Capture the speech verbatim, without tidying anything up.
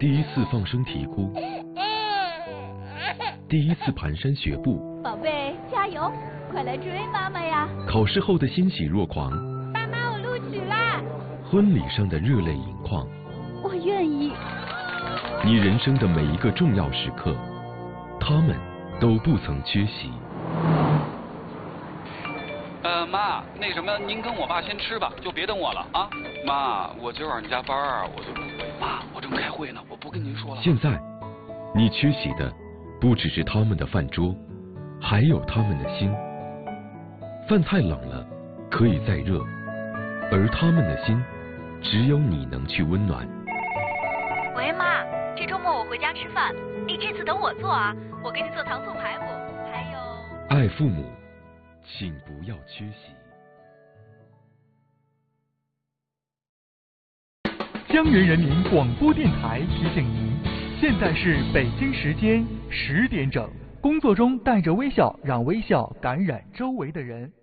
第一次放声啼哭，第一次蹒跚学步， 宝贝，加油，快来追妈妈呀！ 考试后的欣喜若狂， 爸妈，我录取啦！ 婚礼上的热泪盈眶， 我愿意。 你人生的每一个重要时刻，他们都不曾缺席。 呃，妈，那什么，您跟我爸先吃吧，就别等我了啊。妈，我今晚上加班啊，我就不回。妈，我正开会呢，我不跟您说了。 现在，你缺席的不只是他们的饭桌，还有他们的心。饭菜冷了，可以再热，而他们的心，只有你能去温暖。 喂，妈，这周末我回家吃饭，你这次等我做啊，我给你做糖醋排骨，还有…… 爱父母，请不要缺席。 江源人民广播电台提醒您，现在是北京时间十点整。工作中带着微笑，让微笑感染周围的人。